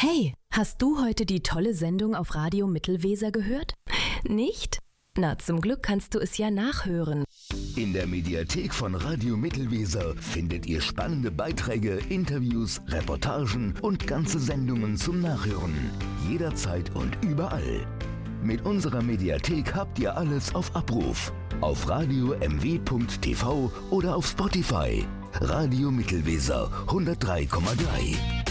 Hey, hast du heute die tolle Sendung auf Radio Mittelweser gehört? Nicht? Na, zum Glück kannst du es ja nachhören. In der Mediathek von Radio Mittelweser findet ihr spannende Beiträge, Interviews, Reportagen und ganze Sendungen zum Nachhören. Jederzeit und überall. Mit unserer Mediathek habt ihr alles auf Abruf. Auf radio-mw.tv oder auf Spotify. Radio Mittelweser 103,3.